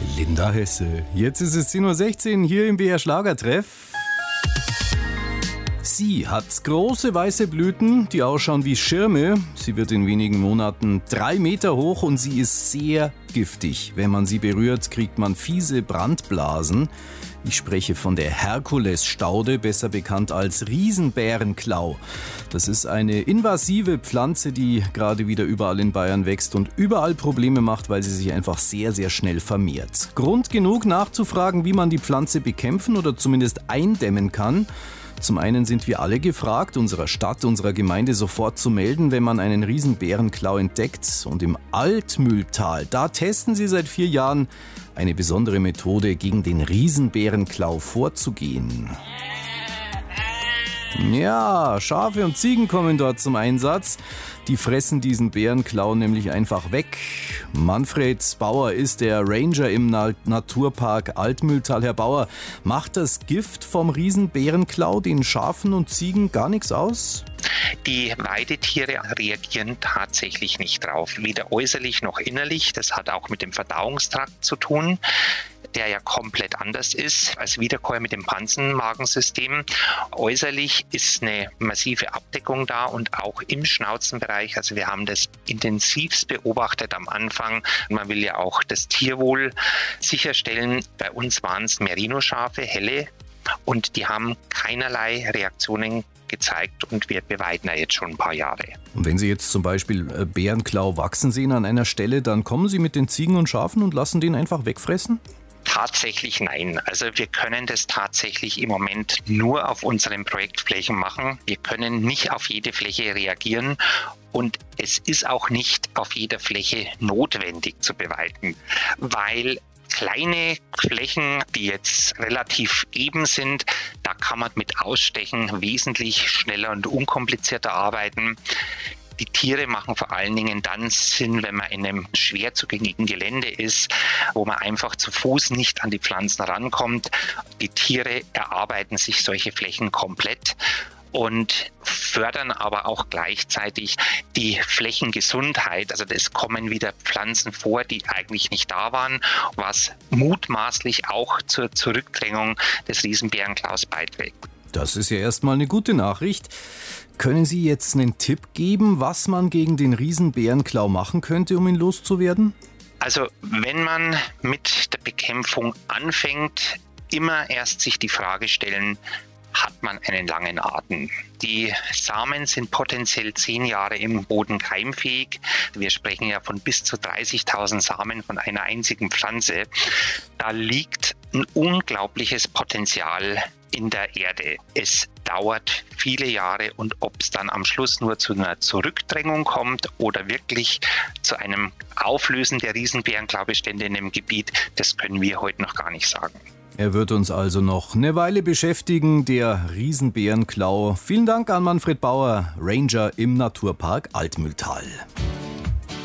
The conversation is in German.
Linda Hesse. Jetzt ist es 10:16 Uhr hier im BR Schlagertreff. Sie hat große weiße Blüten, die ausschauen wie Schirme. Sie wird in wenigen Monaten 3 Meter hoch und sie ist sehr giftig. Wenn man sie berührt, kriegt man fiese Brandblasen. Ich spreche von der Herkulesstaude, besser bekannt als Riesenbärenklau. Das ist eine invasive Pflanze, die gerade wieder überall in Bayern wächst und überall Probleme macht, weil sie sich einfach sehr, sehr schnell vermehrt. Grund genug nachzufragen, wie man die Pflanze bekämpfen oder zumindest eindämmen kann. Zum einen sind wir alle gefragt, unserer Stadt, unserer Gemeinde sofort zu melden, wenn man einen Riesenbärenklau entdeckt. Und im Altmühltal, da testen sie seit 4 Jahren eine besondere Methode, gegen den Riesenbärenklau vorzugehen. Ja, Schafe und Ziegen kommen dort zum Einsatz. Die fressen diesen Bärenklau nämlich einfach weg. Manfred Bauer ist der Ranger im Naturpark Altmühltal. Herr Bauer, macht das Gift vom Riesenbärenklau den Schafen und Ziegen gar nichts aus? Die Weidetiere reagieren tatsächlich nicht drauf, weder äußerlich noch innerlich. Das hat auch mit dem Verdauungstrakt zu tun, der ja komplett anders ist als Wiederkäuer mit dem Pansenmagensystem. Äußerlich ist eine massive Abdeckung da und auch im Schnauzenbereich. Also wir haben das intensivst beobachtet am Anfang. Man will ja auch das Tierwohl sicherstellen. Bei uns waren es Merino-Schafe, helle, und die haben keinerlei Reaktionen gezeigt und wir beweiden jetzt schon ein paar Jahre. Und wenn Sie jetzt zum Beispiel Bärenklau wachsen sehen an einer Stelle, dann kommen Sie mit den Ziegen und Schafen und lassen den einfach wegfressen? Tatsächlich nein. Also wir können das tatsächlich im Moment nur auf unseren Projektflächen machen. Wir können nicht auf jede Fläche reagieren und es ist auch nicht auf jeder Fläche notwendig zu beweiden, weil kleine Flächen, die jetzt relativ eben sind, da kann man mit Ausstechen wesentlich schneller und unkomplizierter arbeiten. Die Tiere machen vor allen Dingen dann Sinn, wenn man in einem schwer zugänglichen Gelände ist, wo man einfach zu Fuß nicht an die Pflanzen rankommt. Die Tiere erarbeiten sich solche Flächen komplett und fördern aber auch gleichzeitig die Flächengesundheit. Also es kommen wieder Pflanzen vor, die eigentlich nicht da waren, was mutmaßlich auch zur Zurückdrängung des Riesenbärenklaus beiträgt. Das ist ja erstmal eine gute Nachricht. Können Sie jetzt einen Tipp geben, was man gegen den Riesenbärenklau machen könnte, um ihn loszuwerden? Also wenn man mit der Bekämpfung anfängt, immer erst sich die Frage stellen, hat man einen langen Atem. Die Samen sind potenziell 10 Jahre im Boden keimfähig. Wir sprechen ja von bis zu 30.000 Samen von einer einzigen Pflanze. Da liegt ein unglaubliches Potenzial in der Erde. Es dauert viele Jahre und ob es dann am Schluss nur zu einer Zurückdrängung kommt oder wirklich zu einem Auflösen der Riesenbärenklaubestände in dem Gebiet, das können wir heute noch gar nicht sagen. Er wird uns also noch eine Weile beschäftigen, der Riesenbärenklau. Vielen Dank an Manfred Bauer, Ranger im Naturpark Altmühltal.